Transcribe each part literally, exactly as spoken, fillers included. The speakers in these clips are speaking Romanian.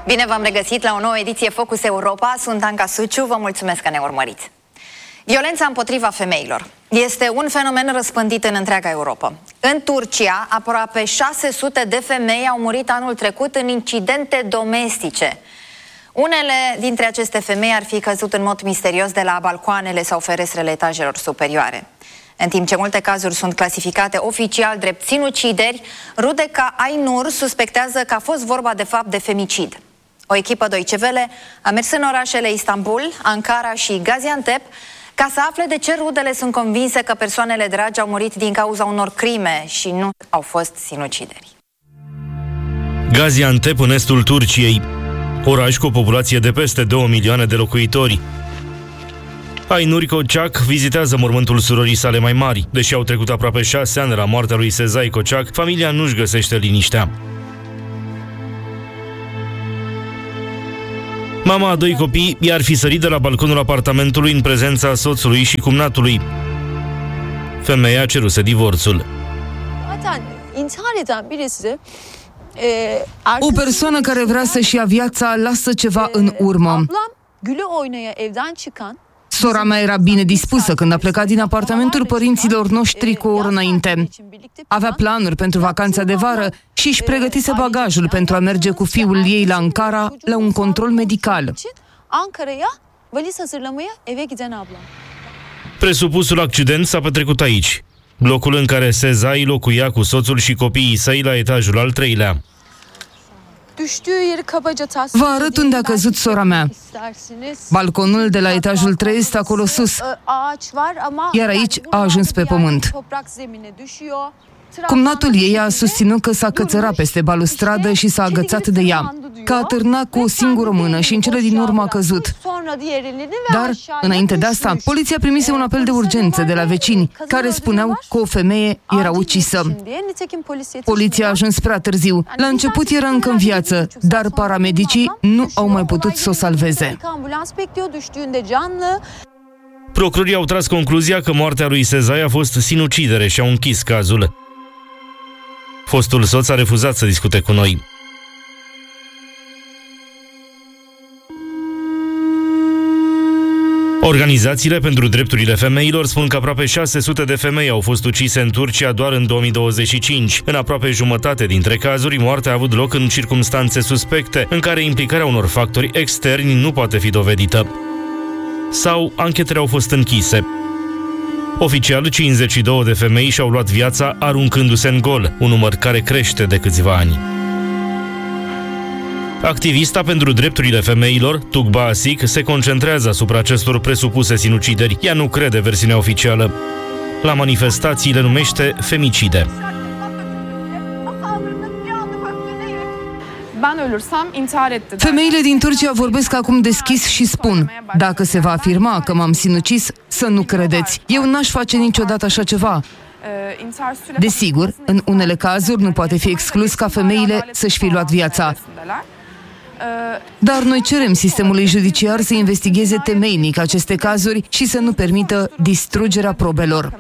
Bine v-am regăsit la o nouă ediție Focus Europa. Sunt Anca Suciu, vă mulțumesc că ne urmăriți. Violența împotriva femeilor este un fenomen răspândit în întreaga Europa. În Turcia, aproape șase sute de femei au murit anul trecut în incidente domestice. Unele dintre aceste femei ar fi căzut în mod misterios de la balcoanele sau ferestrele etajelor superioare. În timp ce multe cazuri sunt clasificate oficial drept sinucideri, Rudeca Aynur suspectează că a fost vorba de fapt de femicid. O echipă Deutsche Welle a mers în orașele Istanbul, Ankara și Gaziantep ca să afle de ce rudele sunt convinse că persoanele dragi au murit din cauza unor crime și nu au fost sinucideri. Gaziantep, în estul Turciei, oraș cu o populație de peste două milioane de locuitori. Aynur Kocak vizitează mormântul surorii sale mai mari. Deși au trecut aproape șase ani de la moartea lui Sezai Kocak, familia nu-și găsește liniștea. Mama a doi copii i-ar fi sărit de la balconul apartamentului în prezența soțului și cumnatului. Femeia ceruse divorțul. O persoană care vrea să-și ia viața lasă ceva în urmă. Sora mea era bine dispusă când a plecat din apartamentul părinților noștri cu o oră înainte. Avea planuri pentru vacanța de vară și își pregătise bagajul pentru a merge cu fiul ei la Ankara la un control medical. Presupusul accident s-a petrecut aici, blocul în care Sezai locuia cu soțul și copiii săi la etajul al treilea. Vă arăt unde a căzut sora mea. Balconul de la etajul trei este acolo sus, iar aici a ajuns pe pământ. Cumnatul ei a susținut că s-a cățărat peste balustradă și s-a agățat de ea, că a târnat cu o singură mână și în cele din urmă a căzut. Dar, înainte de asta, poliția primise un apel de urgență de la vecini, care spuneau că o femeie era ucisă. Poliția a ajuns prea târziu. La început era încă în viață, dar paramedicii nu au mai putut să o salveze. Procurorii au tras concluzia că moartea lui Sezai a fost sinucidere și au închis cazul. Fostul soț a refuzat să discute cu noi. Organizațiile pentru drepturile femeilor spun că aproape șase sute de femei au fost ucise în Turcia doar în două mii douăzeci și cinci. În aproape jumătate dintre cazuri, moartea a avut loc în circumstanțe suspecte, în care implicarea unor factori externi nu poate fi dovedită. Sau anchetele au fost închise. Oficial, cincizeci și două de femei și-au luat viața aruncându-se în gol, un număr care crește de câțiva ani. Activista pentru drepturile femeilor, Tugba Asik, se concentrează asupra acestor presupuse sinucideri. Ea nu crede versiunea oficială. La manifestații le numește femicide. Femeile din Turcia vorbesc acum deschis și spun: dacă se va afirma că m-am sinucis, să nu credeți. Eu n-aș face niciodată așa ceva. Desigur, în unele cazuri nu poate fi exclus ca femeile să-și fi luat viața. Dar noi cerem sistemului judiciar să investigheze temeinic aceste cazuri și să nu permită distrugerea probelor.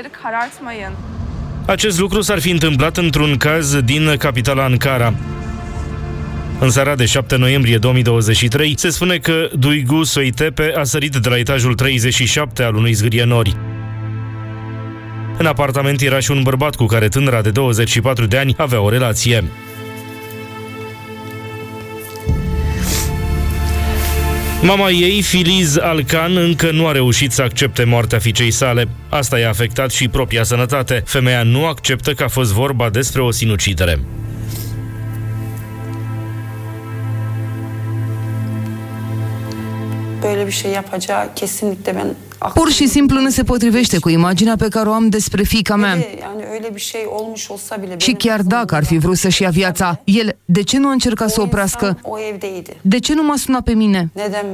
Acest lucru s-ar fi întâmplat într-un caz din capitala Ankara. În seara de șapte noiembrie două mii douăzeci și trei, se spune că Duygu Soitepe a sărit de la etajul treizeci și șapte al unui zgârienori. În apartament era și un bărbat cu care tânăra de douăzeci și patru de ani avea o relație. Mama ei, Filiz Alkan, încă nu a reușit să accepte moartea fiicei sale. Asta i-a afectat și propria sănătate. Femeia nu acceptă că a fost vorba despre o sinucidere. Pur și simplu nu se potrivește cu imaginea pe care o am despre fiica mea. Și chiar dacă ar fi vrut să-și ia viața, el de ce nu a încercat să o oprească? De ce nu m-a sunat pe mine?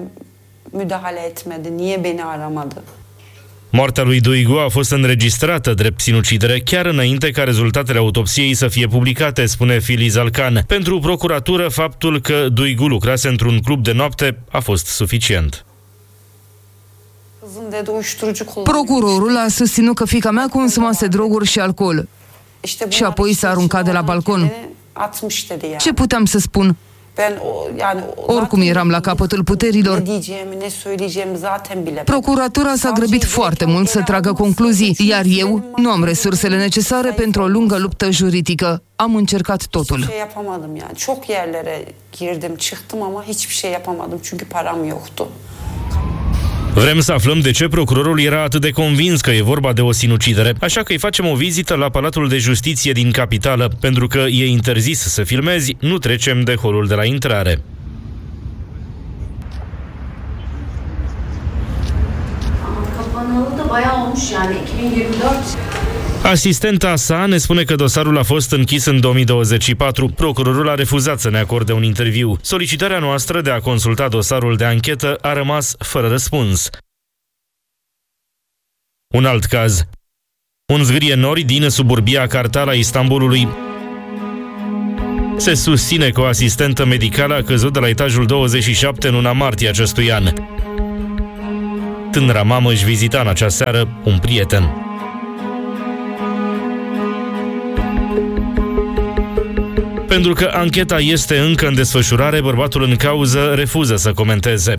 Moartea lui Duygu a fost înregistrată drept sinucidere chiar înainte ca rezultatele autopsiei să fie publicate, spune Filiz Alkan. Pentru procuratură, faptul că Duygu lucrase într-un club de noapte a fost suficient. Procurorul a susținut că fiica mea consumase droguri și alcool și apoi s-a aruncat de la balcon. Ce puteam să spun? Oricum eram la capătul puterilor. Procuratura s-a grăbit foarte mult să tragă concluzii, iar eu nu am resursele necesare pentru o lungă luptă juridică. Am încercat totul. Çok yerlere girdim, çıktım ama hiçbir şey yapamadım çünkü param yoktu. Vrem să aflăm de ce procurorul era atât de convins că e vorba de o sinucidere, așa că îi facem o vizită la Palatul de Justiție din capitală. Pentru că e interzis să filmezi, nu trecem de holul de la intrare. Asistenta sa ne spune că dosarul a fost închis în două mii douăzeci și patru. Procurorul a refuzat să ne acorde un interviu. Solicitarea noastră de a consulta dosarul de anchetă a rămas fără răspuns. Un alt caz. Un zgârie nori din suburbia Kartal a Istanbulului. Se susține că o asistentă medicală a căzut de la etajul douăzeci și șapte în luna martie acestui an. Tânăra mamă își vizita în acea seară un prieten. Pentru că ancheta este încă în desfășurare, bărbatul în cauză refuză să comenteze.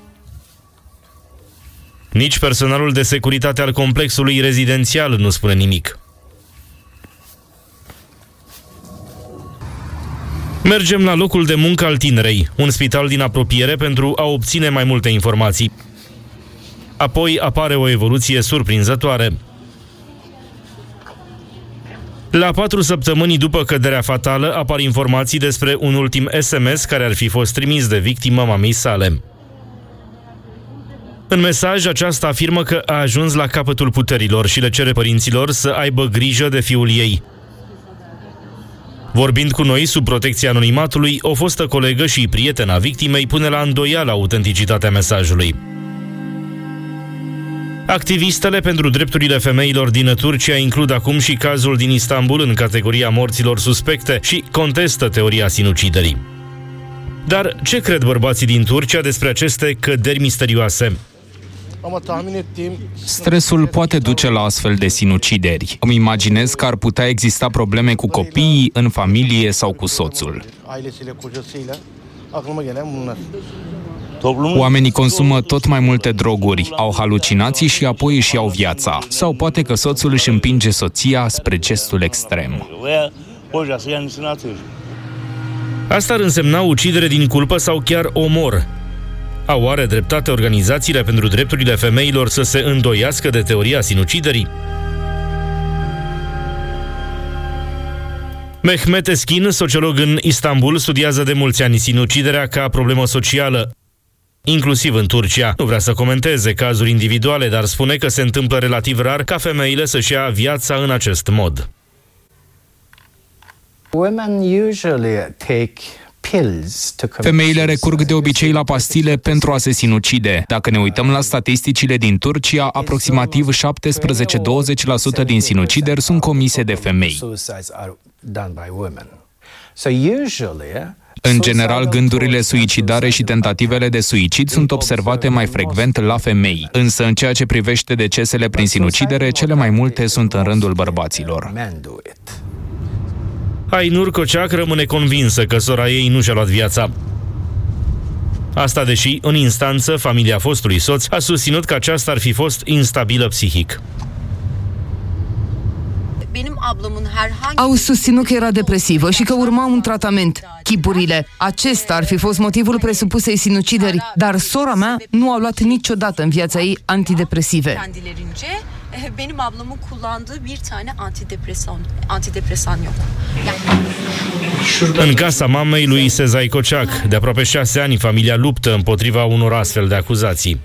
Nici personalul de securitate al complexului rezidențial nu spune nimic. Mergem la locul de muncă al tinerei, un spital din apropiere, pentru a obține mai multe informații. Apoi apare o evoluție surprinzătoare. La patru săptămâni după căderea fatală apar informații despre un ultim S M S care ar fi fost trimis de victimă mamei sale. În mesaj, aceasta afirmă că a ajuns la capătul puterilor și le cere părinților să aibă grijă de fiul ei. Vorbind cu noi sub protecția anonimatului, o fostă colegă și prietena victimei pune la îndoială autenticitatea mesajului. Activistele pentru drepturile femeilor din Turcia includ acum și cazul din Istanbul în categoria morților suspecte și contestă teoria sinuciderii. Dar ce cred bărbații din Turcia despre aceste căderi misterioase? Stresul poate duce la astfel de sinucideri. Îmi imaginez că ar putea exista probleme cu copiii, în familie sau cu soțul. Oamenii consumă tot mai multe droguri, au halucinații și apoi își iau viața. Sau poate că soțul își împinge soția spre gestul extrem. Asta ar însemna ucidere din culpă sau chiar omor. Au oare dreptate organizațiile pentru drepturile femeilor să se îndoiască de teoria sinuciderii? Mehmet Eskin, sociolog în Istanbul, studiază de mulți ani sinuciderea ca problemă socială, inclusiv în Turcia. Nu vrea să comenteze cazuri individuale, dar spune că se întâmplă relativ rar ca femeile să-și ia viața în acest mod. Femeile recurg de obicei la pastile pentru a se sinucide. Dacă ne uităm la statisticile din Turcia, aproximativ șaptesprezece - douăzeci la sută din sinucideri sunt comise de femei. În general, gândurile suicidare și tentativele de suicid sunt observate mai frecvent la femei, însă în ceea ce privește decesele prin sinucidere, cele mai multe sunt în rândul bărbaților. Ainur Kociak rămâne convinsă că sora ei nu și-a luat viața. Asta deși, în instanță, familia fostului soț a susținut că aceasta ar fi fost instabilă psihic. Au susținut că era depresivă și că urma un tratament. Chipurile. Acesta ar fi fost motivul presupusei sinucideri, dar sora mea nu a luat niciodată în viața ei antidepresive. Benim ablamın kullandığı bir tane antidepresan antidepresan yok. În casa mamei lui Sezai Kociak, de aproape șase ani, familia luptă împotriva unor astfel de acuzații.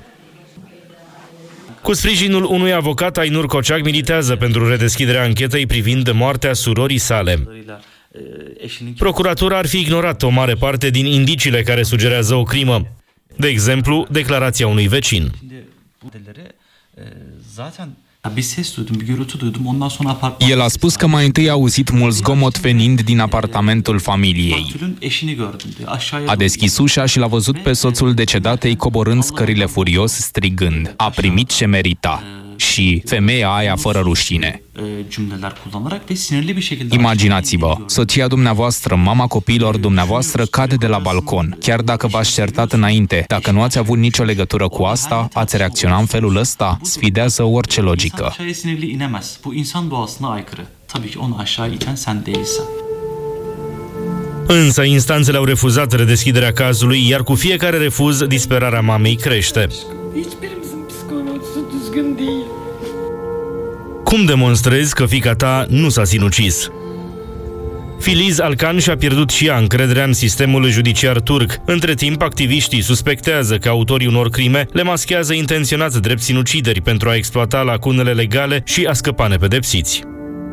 Cu sprijinul unui avocat, Ainur Kociak militează pentru redeschiderea anchetei privind moartea surorii sale. Procuratura ar fi ignorat o mare parte din indiciile care sugerează o crimă. De exemplu, declarația unui vecin. El a spus că mai întâi a auzit mult zgomot venind din apartamentul familiei. A deschis ușa și l-a văzut pe soțul decedatei coborând scările furios, strigând: "A primit ce merita." și femeia aia fără rușine. Imaginați-vă, soția dumneavoastră, mama copiilor dumneavoastră cade de la balcon. Chiar dacă v-ați certat înainte, dacă nu ați avut nicio legătură cu asta, ați reacționa în felul ăsta? Sfidează orice logică. Însă instanțele au refuzat redeschiderea cazului, iar cu fiecare refuz, disperarea mamei crește. Cum demonstrezi că fiica ta nu s-a sinucis? Filiz Alkan și-a pierdut și ea încrederea în sistemul judiciar turc. Între timp, activiștii suspectează că autorii unor crime le maschează intenționat drept sinucideri pentru a exploata lacunele legale și a scăpa nepedepsiți.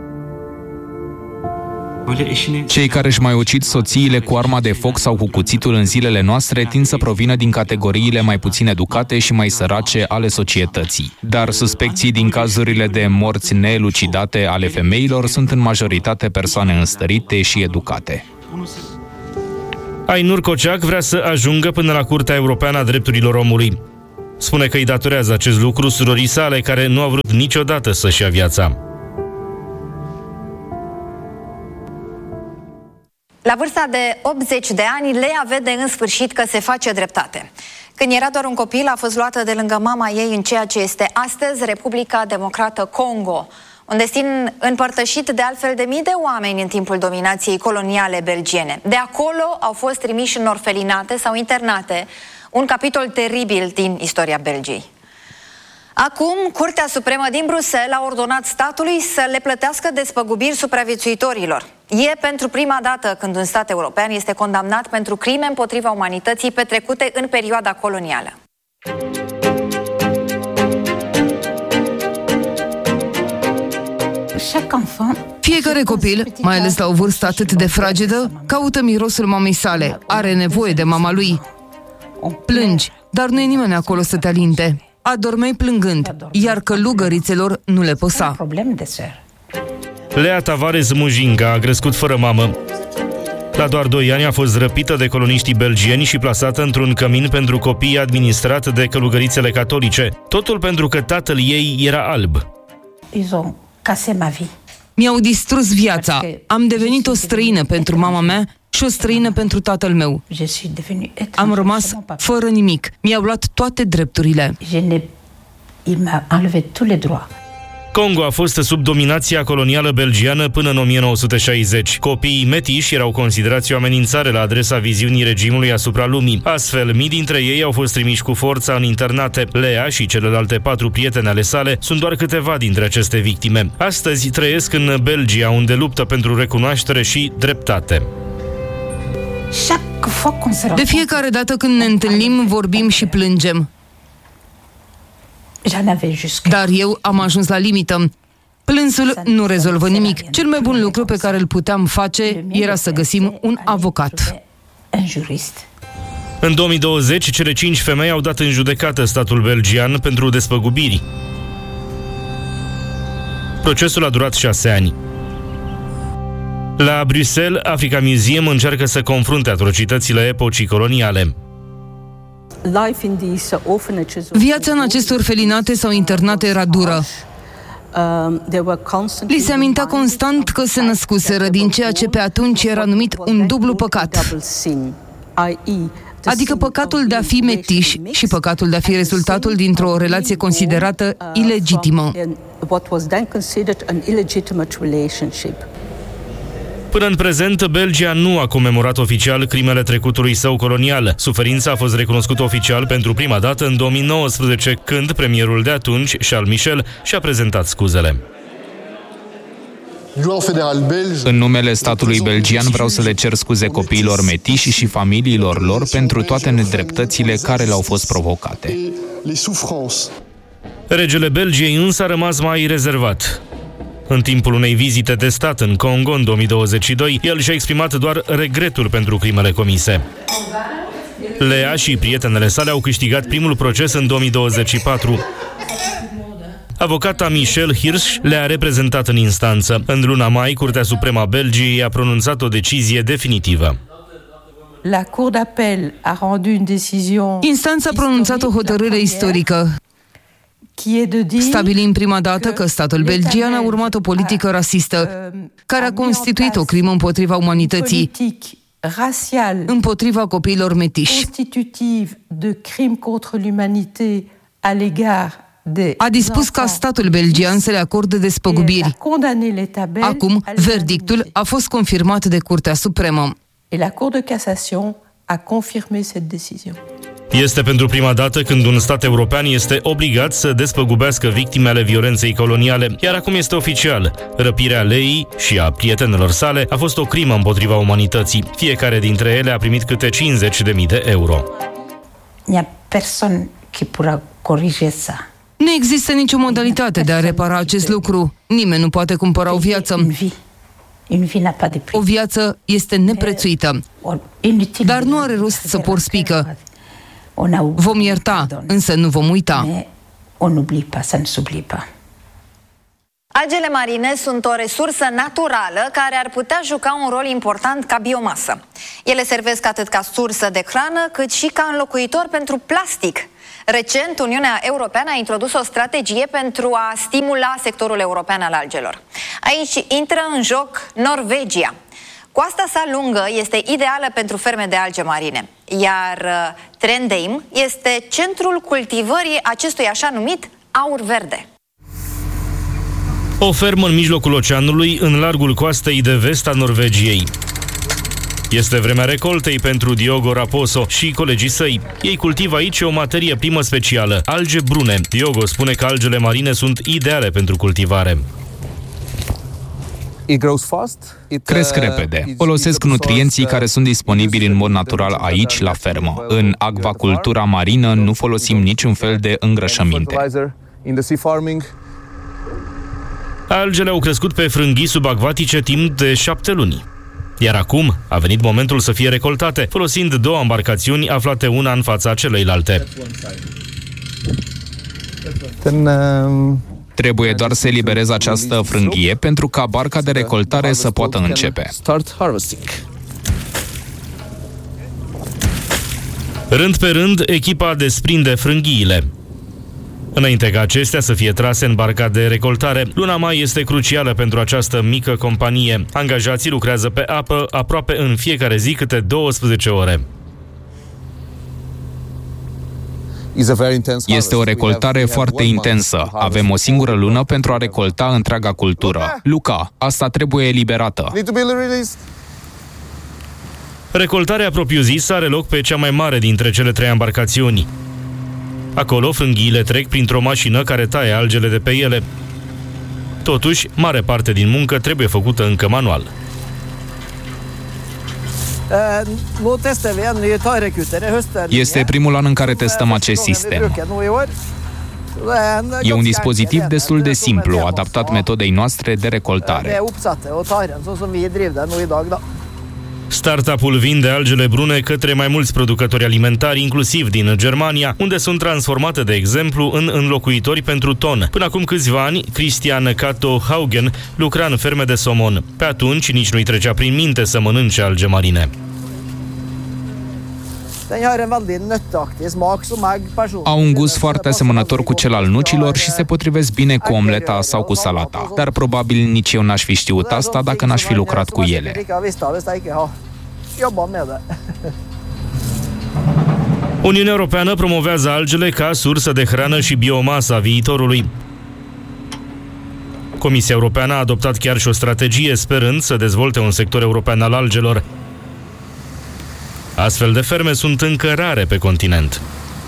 Cei care își mai ucid soțiile cu arma de foc sau cu cuțitul în zilele noastre tind să provină din categoriile mai puțin educate și mai sărace ale societății. Dar suspecții din cazurile de morți neelucidate ale femeilor sunt în majoritate persoane înstărite și educate. Ainur Kociak vrea să ajungă până la Curtea Europeană a Drepturilor Omului. Spune că îi datorează acest lucru surorii sale, care nu a vrut niciodată să-și ia viața. La vârsta de optzeci de ani, Lea vede în sfârșit că se face dreptate. Când era doar un copil, a fost luată de lângă mama ei în ceea ce este astăzi Republica Democrată Congo, un destin împărtășit de altfel de mii de oameni în timpul dominației coloniale belgiene. De acolo au fost trimiși în orfelinate sau internate, un capitol teribil din istoria Belgiei. Acum, Curtea Supremă din Bruxelles a ordonat statului să le plătească despăgubiri supraviețuitorilor. E pentru prima dată când un stat european este condamnat pentru crime împotriva umanității petrecute în perioada colonială. Fiecare copil, mai ales la o vârstă atât de fragedă, caută mirosul mamei sale, are nevoie de mama lui. Plângi, dar nu e nimeni acolo să te alinte. Adormeai plângând, iar călugărițelor nu le păsa. Lea Tavares Mujinga a crescut fără mamă. La doar doi ani a fost răpită de coloniștii belgieni și plasată într-un cămin pentru copii administrat de călugărițele catolice. Totul pentru că tatăl ei era alb. Mi-au distrus viața. Am devenit o străină pentru mama mea și o străină pentru tatăl meu. Am rămas fără nimic. Mi-au luat toate drepturile. Congo a fost sub dominația colonială belgiană până în o mie nouă sute șaizeci. Copiii metiși erau considerați o amenințare la adresa viziunii regimului asupra lumii. Astfel, mii dintre ei au fost trimiși cu forța în internate. Lea și celelalte patru prietene ale sale sunt doar câteva dintre aceste victime. Astăzi trăiesc în Belgia, unde luptă pentru recunoaștere și dreptate. De fiecare dată când ne întâlnim, vorbim și plângem. Dar eu am ajuns la limită. Plânsul nu rezolvă nimic. Cel mai bun lucru pe care îl puteam face era să găsim un avocat. În două mii douăzeci, cele cinci femei au dat în judecată statul belgian pentru despăgubiri. Procesul a durat șase ani. La Bruxelles, Africa Museum încearcă să confrunte atrocitățile epocii coloniale. Viața în aceste orfelinate sau internate era dură. Li se amintea constant că se născuseră din ceea ce pe atunci era numit un dublu păcat, adică păcatul de a fi metiși și păcatul de a fi rezultatul dintr-o relație considerată ilegitimă. Până în prezent, Belgia nu a comemorat oficial crimele trecutului său colonial. Suferința a fost recunoscută oficial pentru prima dată în două mii nouăsprezece, când premierul de atunci, Charles Michel, și-a prezentat scuzele. În numele statului belgian vreau să le cer scuze copiilor metiși și familiilor lor pentru toate nedreptățile care le-au fost provocate. Regele Belgiei însă a rămas mai rezervat. În timpul unei vizite de stat în Congo în două mii douăzeci și doi, el și-a exprimat doar regretul pentru crimele comise. Lea și prietenele sale au câștigat primul proces în două mii douăzeci și patru. Avocata Michelle Hirsch le-a reprezentat în instanță. În luna mai, Curtea Supremă a Belgiei a pronunțat o decizie definitivă. Instanța a pronunțat o hotărâre istorică Stabilim prima dată că statul belgian a urmat o politică rasistă, care a constituit o crimă împotriva umanității, împotriva copiilor metiși. A dispus ca statul belgian să le acorde despăgubiri. Acum, verdictul a fost confirmat de Curtea Supremă. La Cour de Cassation a confirmé cette décision. Este pentru prima dată când un stat european este obligat să despăgubească victimele violenței coloniale, iar acum este oficial. Răpirea Leii și a prietenelor sale a fost o crimă împotriva umanității. Fiecare dintre ele a primit câte cincizeci de mii de euro. Nu există nicio modalitate de a repara acest lucru. Nimeni nu poate cumpăra o viață. O viață este neprețuită, dar nu are rost să porți pică. Vom ierta, însă nu vom uita. Algele marine sunt o resursă naturală care ar putea juca un rol important ca biomasă. Ele servesc atât ca sursă de hrană, cât și ca înlocuitor pentru plastic. Recent, Uniunea Europeană a introdus o strategie pentru a stimula sectorul european al algelor. Aici intră în joc Norvegia. Coasta sa lungă este ideală pentru ferme de alge marine, iar Trondheim este centrul cultivării acestui așa numit aur verde. O fermă în mijlocul oceanului, în largul coastei de vest a Norvegiei. Este vremea recoltei pentru Diogo Raposo și colegii săi. Ei cultivă aici o materie primă specială, alge brune. Diogo spune că algele marine sunt ideale pentru cultivare. Cresc repede. Folosesc nutrienții care sunt disponibili în mod natural aici, la fermă. În acvacultura marină nu folosim niciun fel de îngrășăminte. Algele au crescut pe frânghii subacvatice timp de șapte luni. Iar acum a venit momentul să fie recoltate, folosind două embarcațiuni aflate una în fața celeilalte. Trebuie doar să eliberez această frânghie pentru ca barca de recoltare să poată începe. Rând pe rând, echipa desprinde frânghiile. Înainte ca acestea să fie trase în barca de recoltare, luna mai este crucială pentru această mică companie. Angajații lucrează pe apă aproape în fiecare zi câte douăsprezece ore. Este o recoltare foarte intensă. Avem o singură lună pentru a recolta întreaga cultură. Luca, asta trebuie eliberată. Recoltarea propriu-zisă are loc pe cea mai mare dintre cele trei embarcațiuni. Acolo, frânghiile trec printr-o mașină care taie algele de pe ele. Totuși, mare parte din muncă trebuie făcută încă manual. Este primul an în care testăm acest sistem. E un dispozitiv destul de simplu, adaptat metodei noastre de recoltare. Startup-ul vinde algele brune către mai mulți producători alimentari, inclusiv din Germania, unde sunt transformate, de exemplu, în înlocuitori pentru ton. Până acum câțiva ani, Christian Kato Haugen lucra în ferme de somon. Pe atunci nici nu-i trecea prin minte să mănânce alge marine. Au un gust foarte asemănător cu cel al nucilor și se potrivesc bine cu omleta sau cu salata. Dar probabil nici eu n-aș fi știut asta dacă n-aș fi lucrat cu ele. Uniunea Europeană promovează algele ca sursă de hrană și biomasă a viitorului. Comisia Europeană a adoptat chiar și o strategie, sperând să dezvolte un sector european al algelor. Astfel de ferme sunt încă rare pe continent.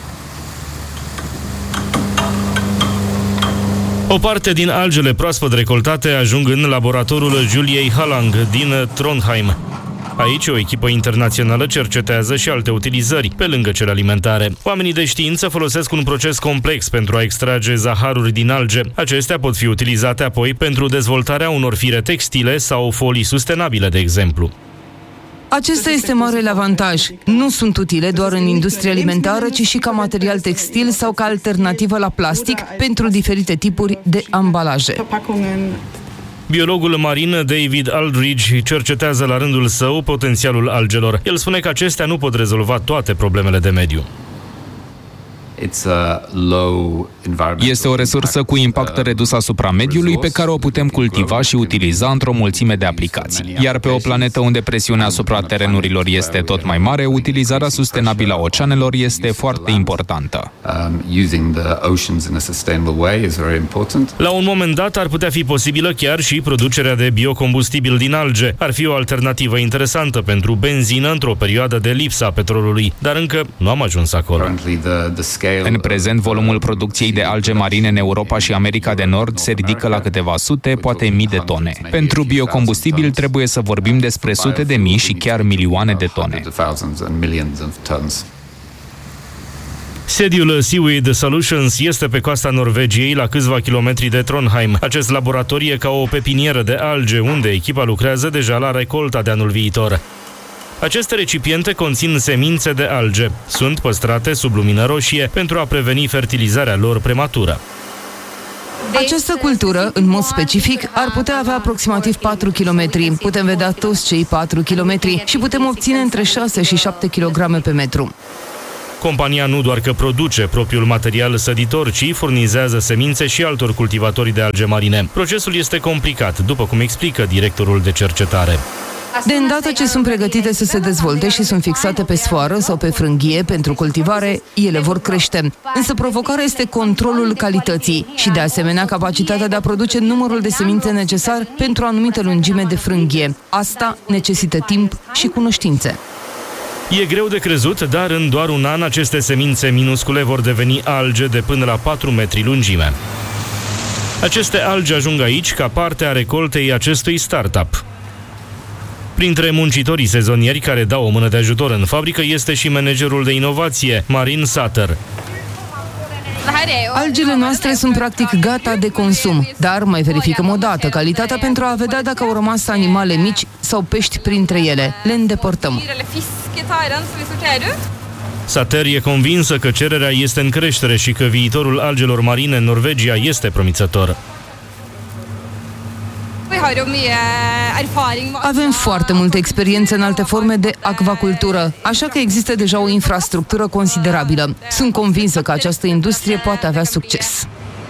O parte din algele proaspăt recoltate ajung în laboratorul Juliei Hallang din Trondheim. Aici o echipă internațională cercetează și alte utilizări, pe lângă cele alimentare. Oamenii de știință folosesc un proces complex pentru a extrage zaharuri din alge. Acestea pot fi utilizate apoi pentru dezvoltarea unor fire textile sau folii sustenabile, de exemplu. Acesta este marele avantaj. Nu sunt utile doar în industria alimentară, ci și ca material textil sau ca alternativă la plastic pentru diferite tipuri de ambalaje. Biologul marin David Aldridge cercetează la rândul său potențialul algelor. El spune că acestea nu pot rezolva toate problemele de mediu. It's a low Este o resursă cu impact redus asupra mediului pe care o putem cultiva și utiliza într-o mulțime de aplicații. Iar pe o planetă unde presiunea asupra terenurilor este tot mai mare, utilizarea sustenabilă a oceanelor este foarte importantă. La un moment dat ar putea fi posibilă chiar și producerea de biocombustibil din alge. Ar fi o alternativă interesantă pentru benzină într-o perioadă de lipsa petrolului, dar încă nu am ajuns acolo. În prezent, volumul producției de alge marine în Europa și America de Nord se ridică la câteva sute, poate mii de tone. Pentru biocombustibil trebuie să vorbim despre sute de mii și chiar milioane de tone. Sediul Seaweed Solutions este pe coasta Norvegiei, la câțiva kilometri de Trondheim. Acest laborator e ca o pepinieră de alge, unde echipa lucrează deja la recolta de anul viitor. Aceste recipiente conțin semințe de alge. Sunt păstrate sub lumină roșie pentru a preveni fertilizarea lor prematură. Această cultură, în mod specific, ar putea avea aproximativ patru kilometri. Putem vedea toți cei patru kilometri și putem obține între șase și șapte kilograme pe metru. Compania nu doar că produce propriul material săditor, ci furnizează semințe și altor cultivatori de alge marine. Procesul este complicat, după cum explică directorul de cercetare. De îndată ce sunt pregătite să se dezvolte și sunt fixate pe sfoară sau pe frânghie pentru cultivare, ele vor crește. Însă provocarea este controlul calității și, de asemenea, capacitatea de a produce numărul de semințe necesar pentru o anumită lungime de frânghie. Asta necesită timp și cunoștințe. E greu de crezut, dar în doar un an aceste semințe minuscule vor deveni alge de până la patru metri lungime. Aceste alge ajung aici ca parte a recoltei acestui startup. Printre muncitorii sezonieri care dau o mână de ajutor în fabrică este și managerul de inovație, Marin Sater. Algele noastre sunt practic gata de consum, dar mai verificăm o dată calitatea pentru a vedea dacă au rămas animale mici sau pești printre ele. Le îndepărtăm. Sater e convinsă că cererea este în creștere și că viitorul algelor marine în Norvegia este promițător. Avem foarte multă experiență în alte forme de acvacultură, așa că există deja o infrastructură considerabilă. Sunt convinsă că această industrie poate avea succes.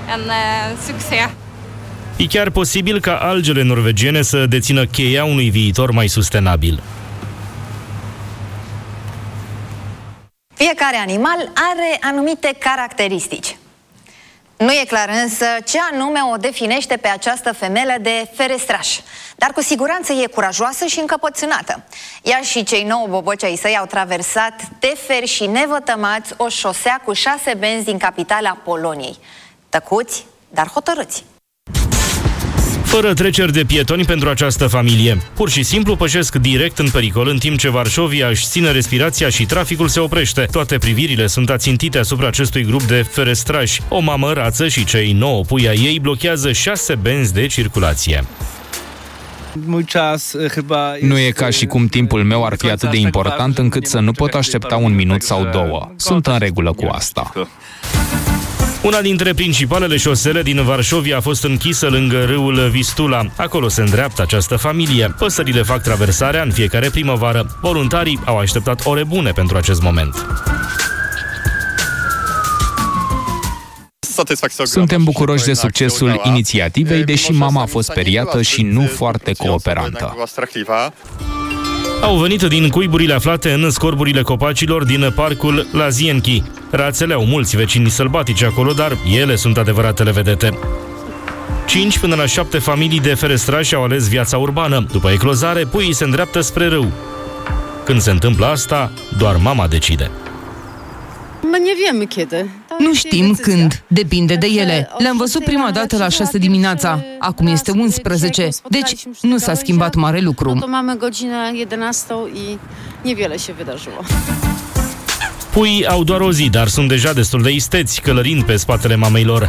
E chiar posibil ca algele norvegiene să dețină cheia unui viitor mai sustenabil. Fiecare animal are anumite caracteristici. Nu e clar însă ce anume o definește pe această femelă de ferestraș, dar cu siguranță e curajoasă și încăpățânată. Ea și cei nouă boboci ai săi au traversat teferi și nevătămați o șosea cu șase benzi din capitala Poloniei. Tăcuți, dar hotărâți. Fără treceri de pietoni pentru această familie. Pur și simplu pășesc direct în pericol, în timp ce Varșovia își ține respirația și traficul se oprește. Toate privirile sunt ațintite asupra acestui grup de ferestrași. O mamă rață și cei nouă pui ai ei blochează șase benzi de circulație. Nu e ca și cum timpul meu ar fi atât de important încât să nu pot aștepta un minut sau două. Sunt în regulă cu asta. Una dintre principalele șosele din Varșovia a fost închisă lângă râul Vistula. Acolo se îndreaptă această familie. Păsările fac traversarea în fiecare primăvară. Voluntarii au așteptat ore bune pentru acest moment. Suntem bucuroși de succesul inițiativei, deși mama a fost speriată și nu foarte cooperantă. Au venit din cuiburile aflate în scorburile copacilor din parcul Lazienki. Rațele au mulți vecini sălbatici acolo, dar ele sunt adevăratele vedete. Cinci până la șapte familii de ferestrași au ales viața urbană. După eclozare, puii se îndreaptă spre râu. Când se întâmplă asta, doar mama decide. Nu știm când, depinde de ele. Le-am văzut prima dată la șase dimineața, acum este unsprezece, deci nu s-a schimbat mare lucru. Puii au doar o zi, dar sunt deja destul de isteți, călărind pe spatele mamei lor.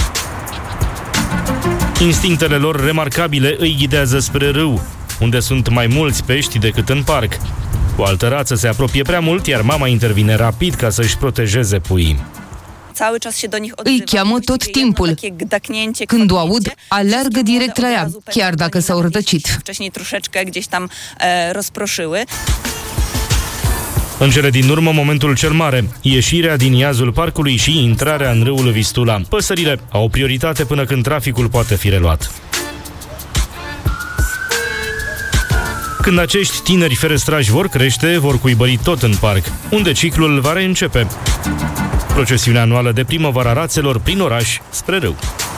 Instinctele lor remarcabile îi ghidează spre râu, unde sunt mai mulți pești decât în parc. O altă rață se apropie prea mult, iar mama intervine rapid ca să-și protejeze puii. Îi cheamă tot timpul. Când o aud, alergă direct la ea, chiar dacă s-au rătăcit. În cele din urmă, momentul cel mare, ieșirea din iazul parcului și intrarea în râul Vistula. Păsările au prioritate până când traficul poate fi reluat. Când acești tineri ferestrași vor crește, vor cuibări tot în parc, unde ciclul va reîncepe. Procesiunea anuală de primăvară a rațelor prin oraș spre râu.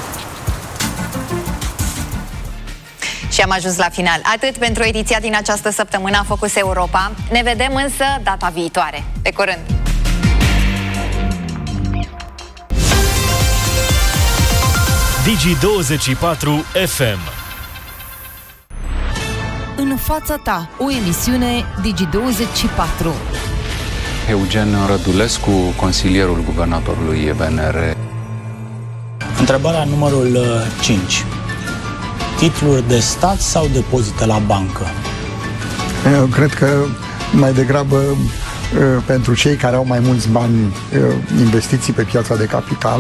Și am ajuns la final. Atât pentru ediția din această săptămână a Focus Europa. Ne vedem însă data viitoare. Pe curând! Digi douăzeci și patru F M. În fața ta, o emisiune Digi douăzeci și patru. Eugen Rădulescu, consilierul guvernatorului B N R. Întrebarea numărul cinci. Titluri de stat sau depozite la bancă? Eu cred că mai degrabă pentru cei care au mai mulți bani investiții pe piața de capital,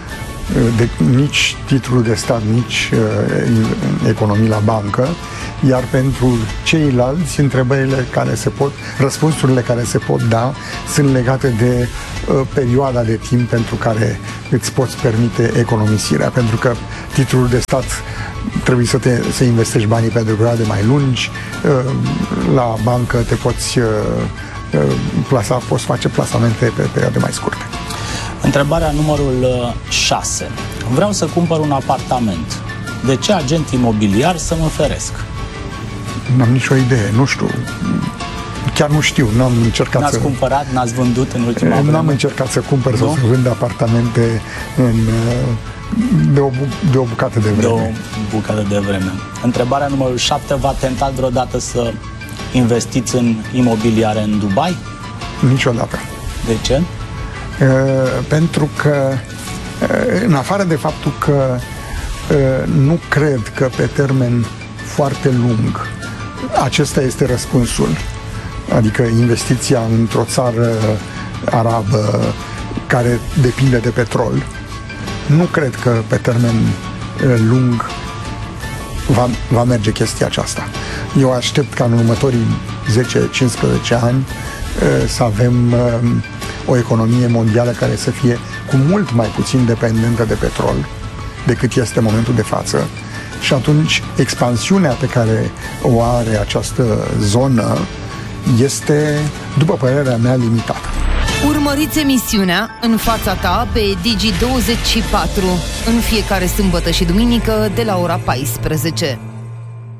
de, nici titlul de stat, nici economii la bancă, iar pentru ceilalți, întrebările care se pot, răspunsurile care se pot da sunt legate de uh, perioada de timp pentru care îți poți permite economisirea, pentru că titlul de stat trebuie să, te, să investești banii pentru perioade mai lungi, uh, la bancă te poți uh, uh, plasa, poți face plasamente pe perioade mai scurte. Întrebarea numărul șase. Vreau să cumpăr un apartament. De ce agent imobiliar să mă feresc? N-am nicio idee, nu știu. Chiar nu știu, n-am încercat n-ați să... N-ați cumpărat, n-ați vândut în ultima vreme? N-am încercat să cumpăr nu? sau să vând apartamente în, de, o, de o bucată de vreme. De o bucată de vreme. Întrebarea numărul șapte. V-a tentat vreodată să investiți în imobiliare în Dubai? Niciodată. De ce? Uh, pentru că, uh, în afară de faptul că uh, nu cred că pe termen foarte lung acesta este răspunsul, adică investiția într-o țară arabă care depinde de petrol, nu cred că pe termen uh, lung va, va merge chestia aceasta. Eu aștept ca în următorii zece cincisprezece ani uh, să avem uh, o economie mondială care să fie cu mult mai puțin dependentă de petrol decât este în momentul de față. Și atunci expansiunea pe care o are această zonă este, după părerea mea, limitată. Urmăriți emisiunea În fața ta pe Digi douăzeci și patru în fiecare sâmbătă și duminică de la ora paisprezece.